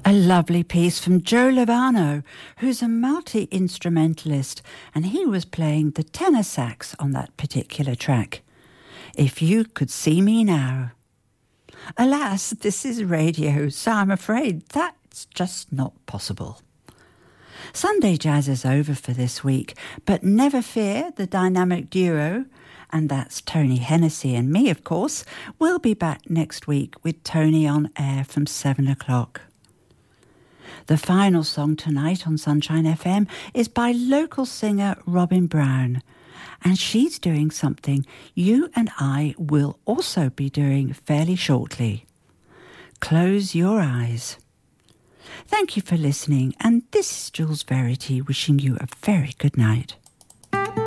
A lovely piece from Joe Lovano, who's a multi-instrumentalist, and he was playing the tenor sax on that particular track. If You Could See Me Now. Alas, this is radio, so I'm afraid that's just not possible. Sunday Jazz is over for this week, but never fear, the dynamic duo, and that's Tony Hennessy and me, of course, will be back next week with Tony on air from 7 o'clock. The final song tonight on Sunshine FM is by local singer Robin Brown, and she's doing something you and I will also be doing fairly shortly. Close Your Eyes. Thank you for listening, and this is Jules Verity wishing you a very good night.